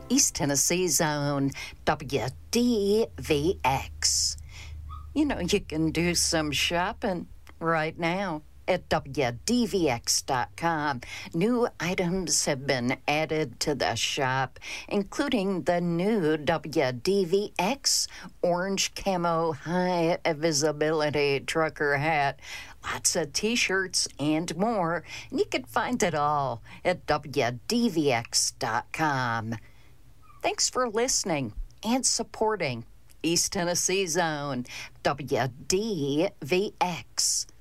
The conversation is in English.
East Tennessee Zone, WDVX. You know, you can do some shopping right now at WDVX.com. New items have been added to the shop, including the new WDVX orange camo high visibility trucker hat, lots of t-shirts and more. And you can find it all at WDVX.com. Thanks for listening and supporting East Tennessee Zone, WDVX.